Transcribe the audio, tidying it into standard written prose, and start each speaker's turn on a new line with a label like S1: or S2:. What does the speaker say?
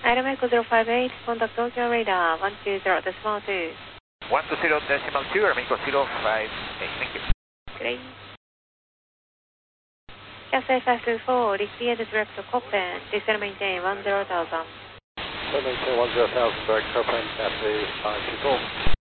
S1: Item Echo 058, contact Tokyo radar 120.2.
S2: 120.2, Item Echo 058, thank you.
S1: Great. Cathay 524, reclear the direct to Copen, descend maintain 10,000.
S3: Maintain 10,000, direct Copen, Cathay 524.